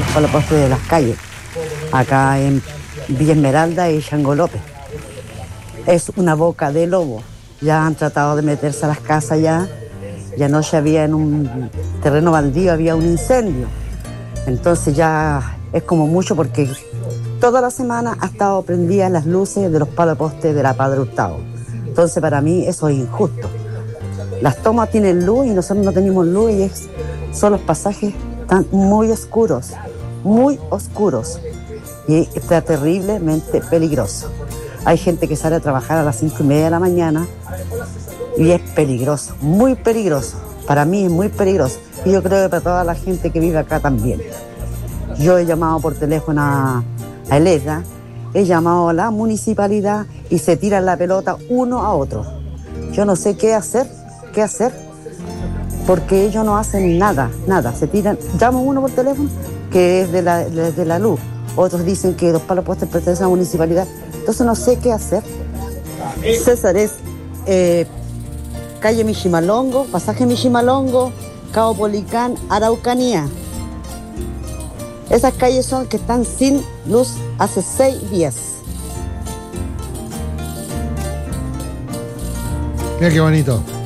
palos postes de las calles, acá en Villa Esmeralda y Chango López. Es una boca de lobo. Ya han tratado de meterse a las casas ya. Y anoche había en un terreno baldío, había un incendio. Entonces ya es como mucho porque toda la semana ha estado prendidas las luces de los palos postes de la Padre Hurtado. Entonces para mí eso es injusto. Las tomas tienen luz y nosotros no tenemos luz y son los pasajes tan muy oscuros y está terriblemente peligroso. Hay gente que sale a trabajar a las 5:30 de la mañana y es peligroso, muy peligroso. Para mí es muy peligroso y yo creo que para toda la gente que vive acá también. Yo he llamado por teléfono a Elena, he llamado a la municipalidad y se tiran la pelota uno a otro. Yo no sé qué hacer, porque ellos no hacen nada, se tiran. Llamo uno por teléfono que es de la luz, otros dicen que los palos postes pertenecen a la municipalidad, entonces no sé qué hacer. César, es calle Michimalongo, pasaje Michimalongo, Cabo Policán, Araucanía. Esas calles son que están sin luz hace 6 días. Mira qué bonito.